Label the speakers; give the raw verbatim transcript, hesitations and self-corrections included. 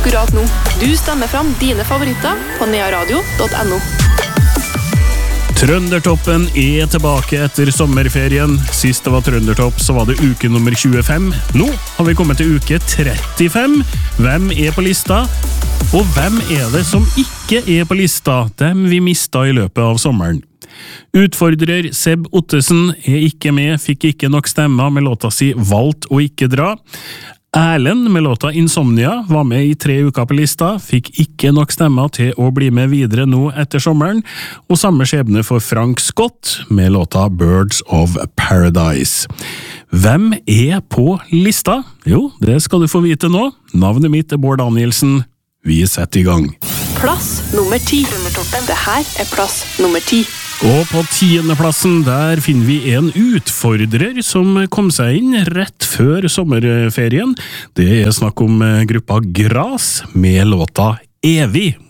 Speaker 1: akkurat nå. Du stemmer fram dine favoritter på nearadio punktum no.
Speaker 2: Trøndertoppen er tilbake etter sommerferien. Sist det var Trøndertopp, så var det uke nummer tjuefem. Nå har vi kommet til uke trettifem. Hvem er på lista? Og hvem er det som ikke er på lista? Dem vi mistet i løpet av sommeren. Utfordrer Seb Ottesen er ikke med, fikk ikke nok stemmer med låta si Valgt å ikke dra. Erlend med låta Insomnia var med i tre uker på lista, fikk ikke nok stemmer til å bli med videre nå etter sommeren, og samme skjebne for Frank Scott med låta Birds of Paradise. Hvem er på lista? Jo, det skal du få vite nå. Navnet mitt er Bård Danielsen. Vi setter i gang.
Speaker 1: Plass nummer ti. Det her er plass nummer ti.
Speaker 2: Og på tiendeplassen der finner vi en utfordrer som kom seg inn rett før sommerferien. Det er snakk om gruppa Gras med låta Evig.